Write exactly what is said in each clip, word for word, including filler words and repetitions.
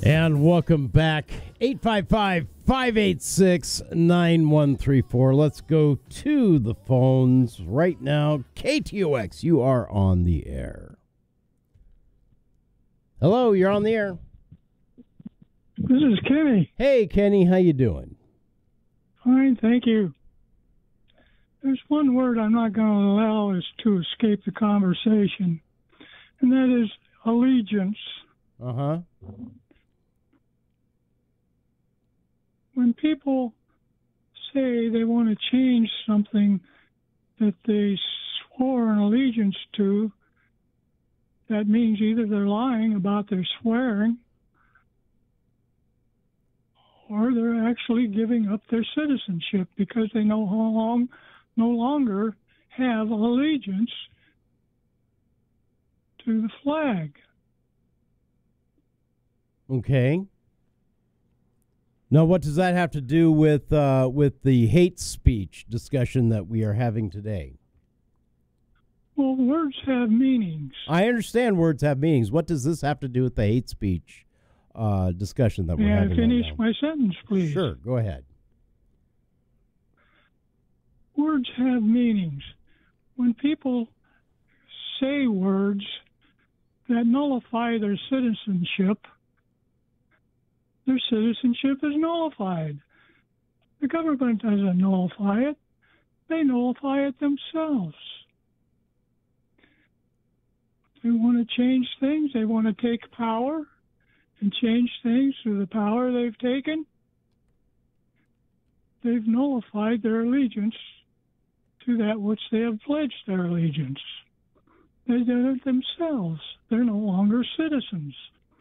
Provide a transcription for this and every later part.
And welcome back. eight five five, five eight six, nine one three four. Let's go to the phones right now. K T O X, you are on the air. Hello, you're on the air. This is Kenny. Hey, Kenny, how you doing? Fine, thank you. There's one word I'm not going to allow is to escape the conversation, and that is allegiance. Uh-huh. When people say they want to change something that they swore an allegiance to, that means either they're lying about their swearing or they're actually giving up their citizenship because they no, long, no longer have allegiance to the flag. Okay. Now, what does that have to do with uh, with the hate speech discussion that we are having today? Well, words have meanings. I understand words have meanings. What does this have to do with the hate speech uh, discussion that we're May I having finish right now? my sentence, please? Sure, go ahead. Words have meanings. When people say words that nullify their citizenship, their citizenship is nullified. The government doesn't nullify it. They nullify it themselves. They want to change things. They want to take power and change things through the power they've taken. They've nullified their allegiance to that which they have pledged their allegiance. They did it themselves. They're no longer citizens.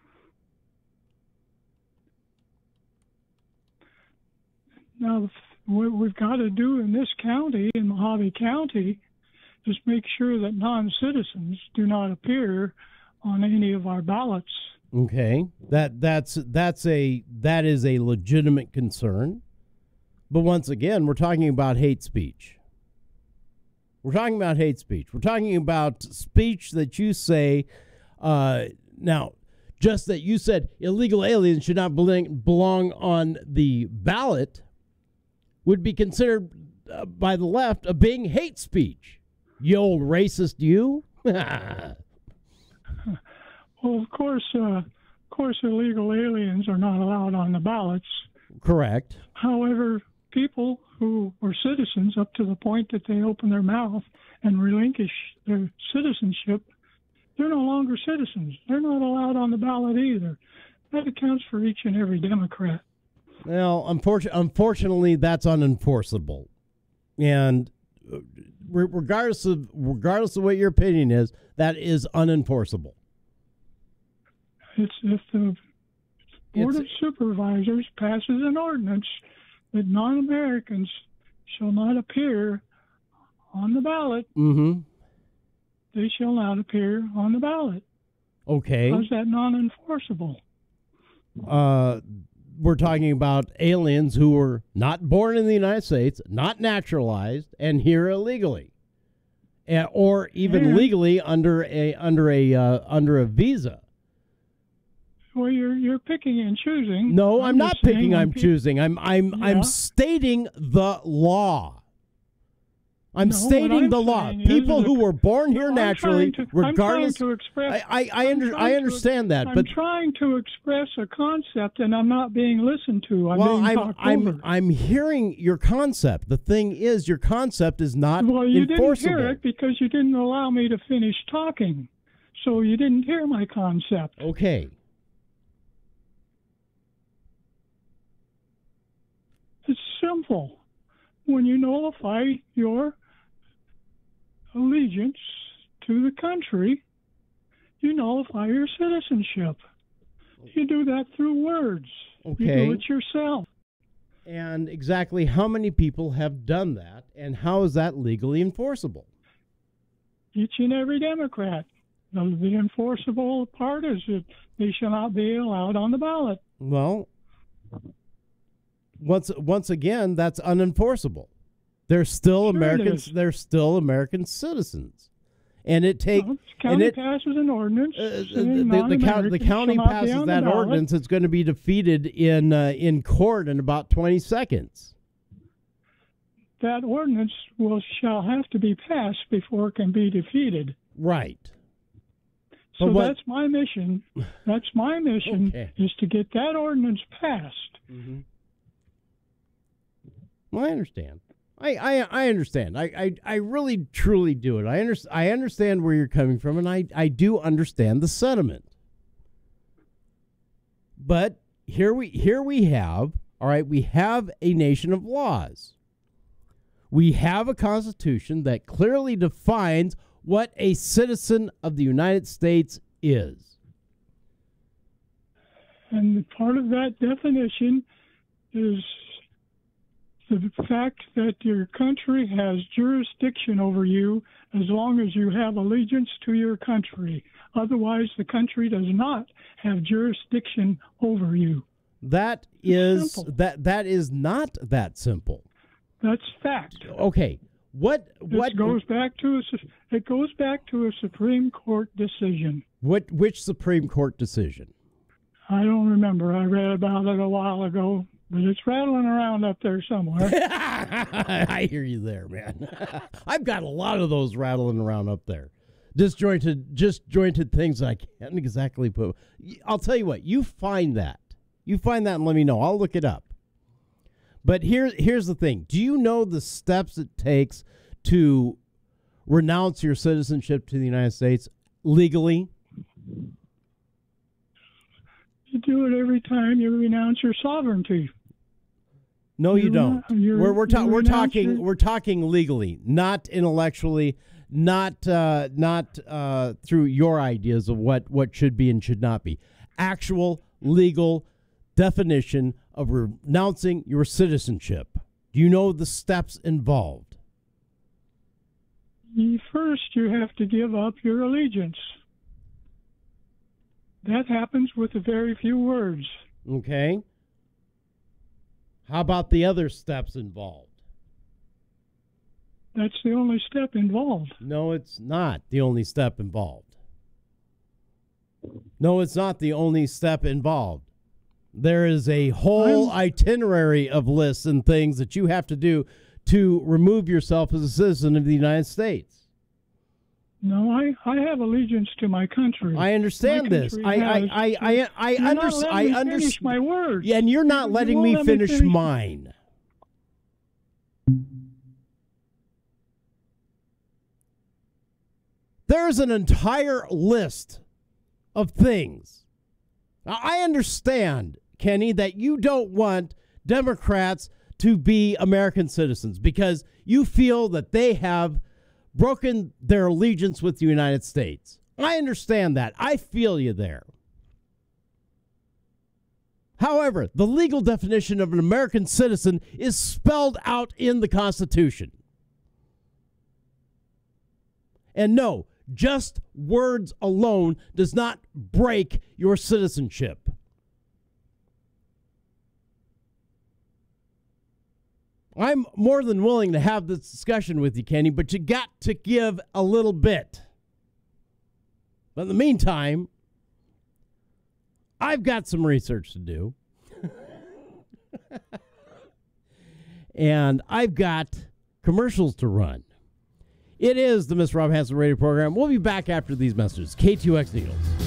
Now, what we've got to do in this county, in Mojave County, is make sure that non-citizens do not appear on any of our ballots. Okay, that that's that's a that is a legitimate concern, but once again, we're talking about hate speech. We're talking about hate speech. We're talking about speech that you say. Uh, now, just that you said illegal aliens should not belong, belong on the ballot would be considered uh, by the left a being hate speech. You old racist, you. Well, of course, uh, of course, illegal aliens are not allowed on the ballots. Correct. However, people who were citizens up to the point that they open their mouth and relinquish their citizenship, they're no longer citizens. They're not allowed on the ballot either. That accounts for each and every Democrat. Well, unfortunately, unfortunately, that's unenforceable, and regardless of regardless of what your opinion is, that is unenforceable. It's if the Board It's, of Supervisors passes an ordinance that non-Americans shall not appear on the ballot, mm-hmm. they shall not appear on the ballot. Okay. How's that non-enforceable? Uh, we're talking about aliens who were not born in the United States, not naturalized, and here illegally, uh, or even And, legally under a under a uh, under a visa. Well, you're you're picking and choosing. No, I'm, I'm not picking. I'm pe- choosing. I'm I'm Yeah. I'm stating the law. I'm No, stating what I'm the law. saying is People that- who were born here No, I'm naturally, trying to- regardless. I'm trying to express. I I I, I'm under, trying I to- understand that, I'm but trying to express a concept, and I'm not being listened to. I'm well, being I'm talked I'm over. I'm hearing your concept. The thing is, your concept is not Well, you enforceable. didn't hear it because you didn't allow me to finish talking, so you didn't hear my concept. Okay. It's simple. When you nullify your allegiance to the country, you nullify your citizenship. You do that through words. Okay. You do it yourself. And exactly how many people have done that, and how is that legally enforceable? Each and every Democrat. The, the enforceable part is that they shall not be allowed on the ballot. Well, once once again, that's unenforceable. They're still Sure it American. is. They're still American citizens, And it take Well, the and county it, passes an ordinance. uh, the, saying the, the, county, the non-Americans county shall not be passes on the that ballot. ordinance. It's going to be defeated in uh, in court in about twenty seconds. That ordinance will shall have to be passed before it can be defeated. Right. So But what- that's my mission. That's my mission Okay. is to get that ordinance passed. Mm-hmm. Well, I understand. I, I, I understand. I, I, I really truly do it. I understand. I understand where you're coming from, and I, I do understand the sentiment. But here we here we have, all right, we have a nation of laws. We have a constitution that clearly defines what a citizen of the United States is. And part of that definition is the fact that your country has jurisdiction over you as long as you have allegiance to your country. Otherwise, the country does not have jurisdiction over you. That is Simple. that that is not that simple. That's fact. Okay. What what It goes back to a, su- it goes back to a Supreme Court decision. what which Supreme Court decision? I don't remember. I read about it a while ago, but it's rattling around up there somewhere. I hear you there, man. I've got a lot of those rattling around up there. Disjointed, disjointed things that I can't exactly put. I'll tell you what. You find that. You find that and let me know. I'll look it up. But here, here's the thing. Do you know the steps it takes to renounce your citizenship to the United States legally? You do it every time you renounce your sovereignty. No, you You're don't. not- you're- we're we're, ta- you we're renounce talking your- we're talking legally, not intellectually, not uh, not uh, through your ideas of what, what should be and should not be. Actual legal definition of renouncing your citizenship. Do you know the steps involved? You- First, you have to give up your allegiance. That happens with a very few words. Okay. How about the other steps involved? That's the only step involved. No, it's not the only step involved. No, it's not the only step involved. There is a whole I'm- itinerary of lists and things that you have to do to remove yourself as a citizen of the United States. No, I, I have allegiance to my country. I understand My this. country I I has- I I, I, You're not understand. letting I me finish understand. my words. Yeah, and you're not You letting won't me let me finish finish- mine. There's an entire list of things. Now, I understand, Kenny, that you don't want Democrats to be American citizens because you feel that they have broken their allegiance with the United States. I understand that. I feel you there. However, the legal definition of an American citizen is spelled out in the Constitution. And no, just words alone does not break your citizenship. I'm more than willing to have this discussion with you, Kenny, but you got to give a little bit. But in the meantime, I've got some research to do. And I've got commercials to run. It is the Mister Rob Hansen radio program. We'll be back after these messages. K two X Needles.